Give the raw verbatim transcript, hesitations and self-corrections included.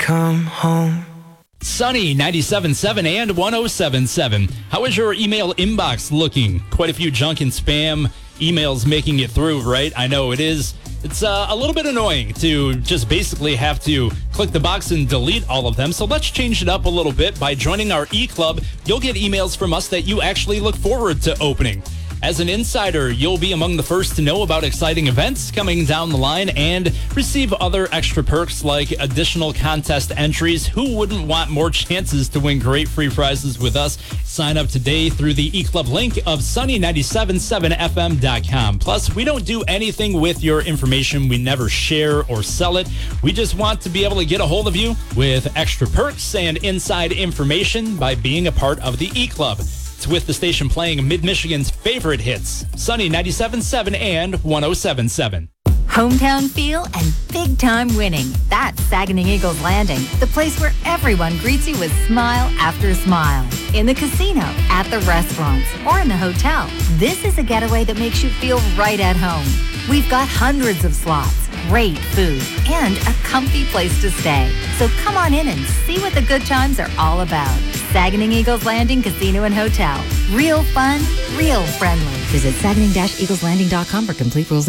come home. Sunny ninety-seven point seven and one oh seven point seven. How is your email inbox looking? Quite a few junk and spam emails making it through, right? I know it is. It's uh, a little bit annoying to just basically have to click the box and delete all of them. So let's change it up a little bit. By joining our e-club, you'll get emails from us that you actually look forward to opening. As an insider, you'll be among the first to know about exciting events coming down the line and receive other extra perks like additional contest entries. Who wouldn't want more chances to win great free prizes with us? Sign up today through the eClub link of sunny nine seven seven f m dot com. Plus, we don't do anything with your information. We never share or sell it. We just want to be able to get a hold of you with extra perks and inside information by being a part of the eClub. With the station playing Mid-Michigan's favorite hits, Sunny ninety-seven point seven and one oh seven point seven. Hometown feel and big-time winning. That's Saginaw Eagles Landing, the place where everyone greets you with smile after smile. In the casino, at the restaurants, or in the hotel, this is a getaway that makes you feel right at home. We've got hundreds of slots, great food, and a comfy place to stay. So come on in and see what the good times are all about. Saginaw Eagles Landing Casino and Hotel. Real fun, real friendly. Visit saginaw dash eagles landing dot com for complete rules.